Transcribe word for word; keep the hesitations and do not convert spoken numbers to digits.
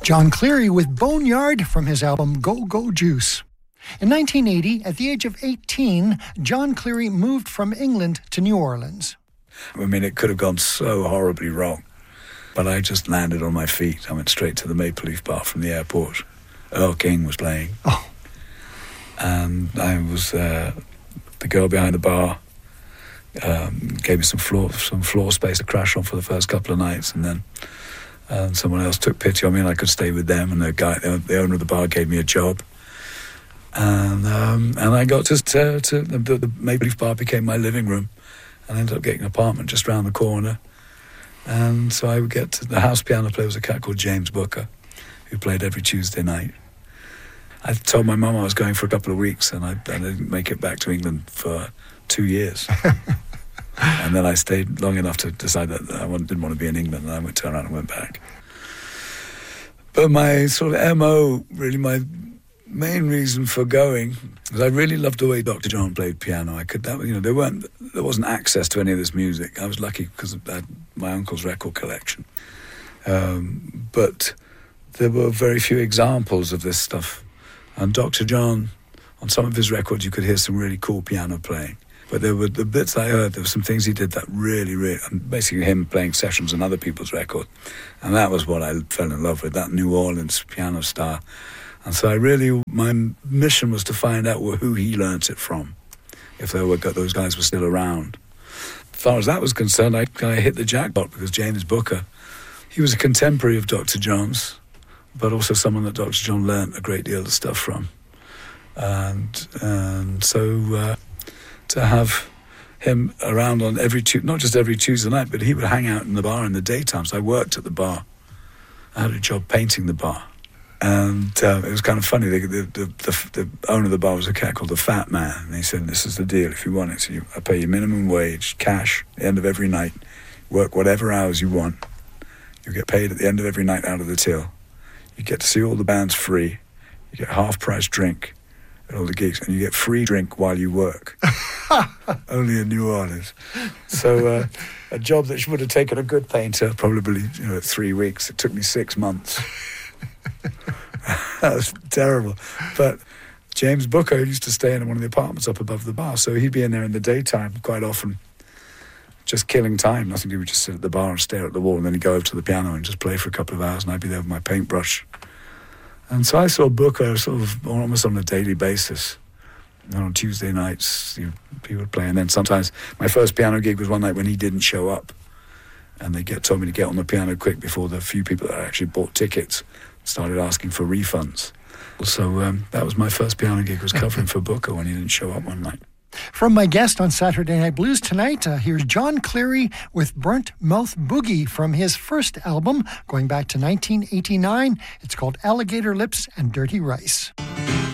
John Cleary with Boneyard from his album Go Go Juice. In nineteen eighty, at the age of eighteen, John Cleary moved from England to New Orleans. I mean, it could have gone so horribly wrong, but I just landed on my feet. I went straight to the Maple Leaf Bar from the airport. Earl King was playing. Oh. And I was, uh, the girl behind the bar um, gave me some floor, some floor space to crash on for the first couple of nights, and then And someone else took pity on me, and I could stay with them. And the guy, the owner of the bar, gave me a job, and um, and I got to to, to the, the Maple Leaf Bar became my living room, and I ended up getting an apartment just round the corner. And so I would get to the house piano player was a cat called James Booker, who played every Tuesday night. I told my mum I was going for a couple of weeks, and I, I didn't make it back to England for two years. And then I stayed long enough to decide that I didn't want to be in England, and I went turn around and went back. But my sort of M O, really my main reason for going, was I really loved the way Doctor John played piano. I could, that, you know, there weren't, there wasn't access to any of this music. I was lucky because I had my uncle's record collection, um, but there were very few examples of this stuff. And Doctor John, on some of his records, you could hear some really cool piano playing. But there were the bits I heard, there were some things he did that really, really, and basically him playing sessions on other people's record. And that was what I fell in love with, that New Orleans piano style. And so I really, my mission was to find out who he learnt it from, if there were, those guys were still around. As far as that was concerned, I, I hit the jackpot, because James Booker, he was a contemporary of Doctor John's, but also someone that Doctor John learnt a great deal of stuff from. And, and so... Uh, to have him around on every tu- not just every Tuesday night, but he would hang out in the bar in the daytime. So I worked at the bar. I had a job painting the bar, and uh, it was kind of funny. The the, the the the owner of the bar was a cat called the Fat Man, and he said, "This is the deal. If you want it, so you, I pay you minimum wage, cash, at the end of every night. Work whatever hours you want. You get paid at the end of every night out of the till. You get to see all the bands free. You get half price drink at all the gigs, and you get free drink while you work." Only in New Orleans. So uh, a job that would have taken a good painter probably, you know, three weeks. It took me six months. That was terrible. But James Booker used to stay in one of the apartments up above the bar, so he'd be in there in the daytime quite often, just killing time. Nothing to do, we'd just sit at the bar and stare at the wall, and then he'd go over to the piano and just play for a couple of hours, and I'd be there with my paintbrush. And so I saw Booker sort of almost on a daily basis. And on Tuesday nights, you, he would play. And then sometimes, my first piano gig was one night when he didn't show up. And they get, told me to get on the piano quick before the few people that actually bought tickets started asking for refunds. So um, that was my first piano gig, was covering for Booker when he didn't show up one night. From my guest on Saturday Night Blues tonight, uh, here's John Cleary with Burnt Mouth Boogie from his first album, going back to nineteen eighty-nine. It's called Alligator Lips and Dirty Rice.